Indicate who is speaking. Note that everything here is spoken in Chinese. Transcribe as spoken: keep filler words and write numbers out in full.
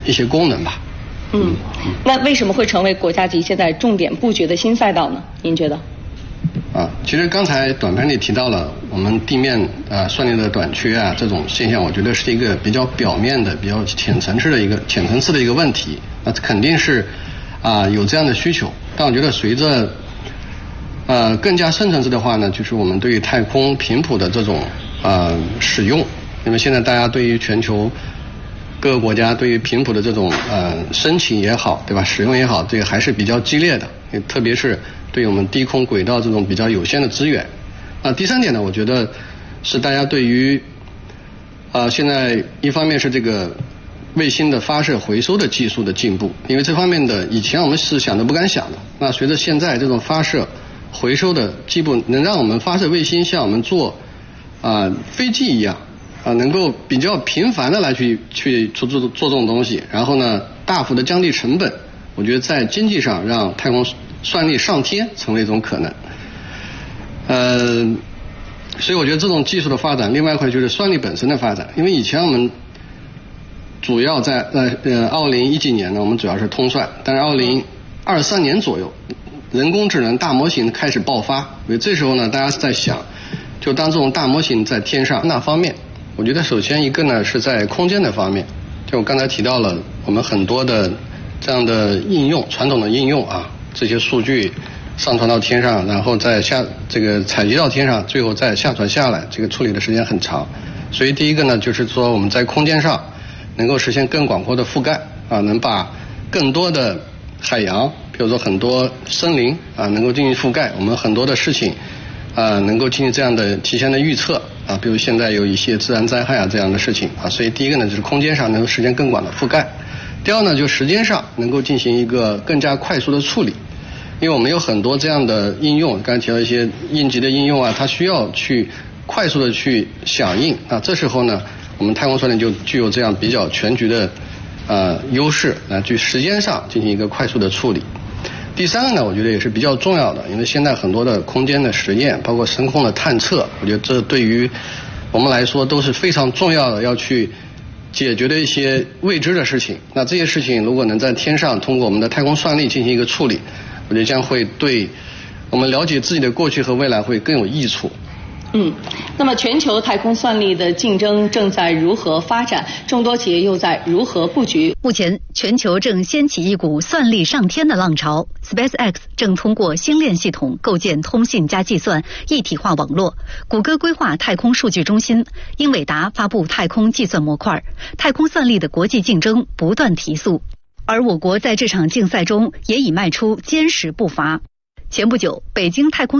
Speaker 1: 一些功能吧。
Speaker 2: 嗯，那为什么会成为国家级现在重点布局的新赛道呢？您觉得？
Speaker 1: 啊，其实刚才短片里提到了我们地面啊算力的短缺啊这种现象，我觉得是一个比较表面的、比较浅层次的一个浅层次的一个问题。那肯定是啊有这样的需求，但我觉得随着呃更加深层次的话呢，就是我们对于太空频谱的这种呃使用，因为现在大家对于全球各个国家对于频谱的这种呃申请也好，对吧？使用也好，这个还是比较激烈的，特别是对我们低空轨道这种比较有限的资源。啊，第三点呢，我觉得是大家对于啊、呃、现在一方面是这个卫星的发射回收的技术的进步，因为这方面的以前我们是想都不敢想的。那随着现在这种发射回收的进步，能让我们发射卫星像我们坐啊、呃、飞机一样。啊，能够比较频繁的来去去做做做这种东西，然后呢，大幅的降低成本，我觉得在经济上让太空算力上天成为一种可能。呃，所以我觉得这种技术的发展，另外一块就是算力本身的发展，因为以前我们主要在呃呃二零一几年呢，我们主要是通算，但是二零二三年左右，人工智能大模型开始爆发，所以这时候呢，大家在想，就当这种大模型在天上那方面。我觉得首先一个呢是在空间的方面，就我刚才提到了我们很多的这样的应用，传统的应用啊，这些数据上传到天上，然后再下这个采集到天上，最后再下传下来，这个处理的时间很长。所以第一个呢就是说我们在空间上能够实现更广阔的覆盖啊，能把更多的海洋，比如说很多森林啊能够进行覆盖，我们很多的事情啊能够进行这样的提前的预测。啊，比如现在有一些自然灾害啊这样的事情啊，所以第一个呢就是空间上能够实现更广的覆盖，第二呢就时间上能够进行一个更加快速的处理，因为我们有很多这样的应用，刚才提到一些应急的应用啊，它需要去快速的去响应啊，这时候呢我们太空算力就具有这样比较全局的呃优势来去时间上进行一个快速的处理。第三个呢，我觉得也是比较重要的，因为现在很多的空间的实验，包括深空的探测，我觉得这对于我们来说都是非常重要的，要去解决的一些未知的事情。那这些事情如果能在天上通过我们的太空算力进行一个处理，我觉得将会对我们了解自己的过去和未来会更有益处。
Speaker 2: 嗯，那么全球太空算力的竞争正在如何发展？众多企业又在如何布局？
Speaker 3: 目前，全球正掀起一股算力上天的浪潮。SpaceX 正通过星链系统构建通信加计算一体化网络，谷歌规划太空数据中心，英伟达发布太空计算模块，太空算力的国际竞争不断提速。而我国在这场竞赛中也已迈出坚实步伐。前不久，北京太空